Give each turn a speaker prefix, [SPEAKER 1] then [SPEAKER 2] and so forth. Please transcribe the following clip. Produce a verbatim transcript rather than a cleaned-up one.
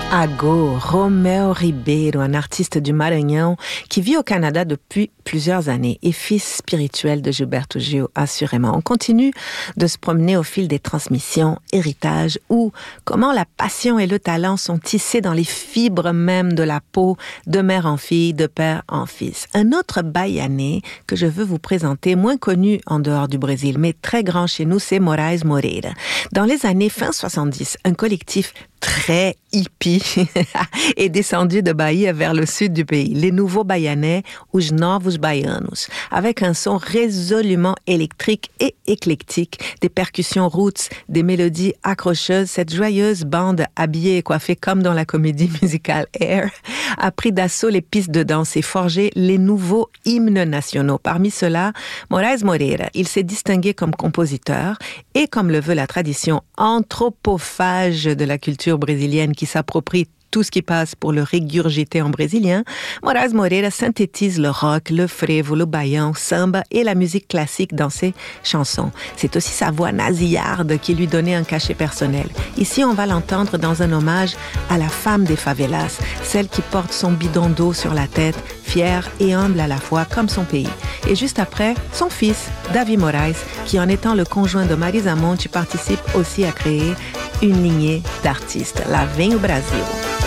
[SPEAKER 1] Ago, Romeu Ribeiro, un artiste du Maranhão qui vit au Canada depuis plusieurs années et fils spirituel de Gilberto Gil, assurément. On continue de se promener au fil des transmissions, héritages ou comment la passion et le talent sont tissés dans les fibres même de la peau de mère en fille, de père en fils. Un autre Baianais que je veux vous présenter, moins connu en dehors du Brésil, mais très grand chez nous, c'est Moraes Moreira. Dans les années fin soixante-dix, un collectif très hippie est descendu de Bahia vers le sud du pays. Les nouveaux Baianais, os novos baianos, avec un son résolument électrique et éclectique, des percussions roots, des mélodies accrocheuses. Cette joyeuse bande habillée et coiffée comme dans la comédie musicale Air a pris d'assaut les pistes de danse et forgé les nouveaux hymnes nationaux. Parmi ceux-là, Moraes Moreira, il s'est distingué comme compositeur et comme le veut la tradition anthropophage de la culture brésilienne qui s'approprie tout ce qui passe pour le régurgiter en brésilien, Moraes Moreira synthétise le rock, le frevo, le baião, samba et la musique classique dans ses chansons. C'est aussi sa voix nasillarde qui lui donnait un cachet personnel. Ici, on va l'entendre dans un hommage à la femme des favelas, celle qui porte son bidon d'eau sur la tête, fière et humble à la fois comme son pays. Et juste après, son fils, Davi Moraes, qui en étant le conjoint de Marisa Monte, participe aussi à créer une lignée d'artistes. Lá vem o Brasil.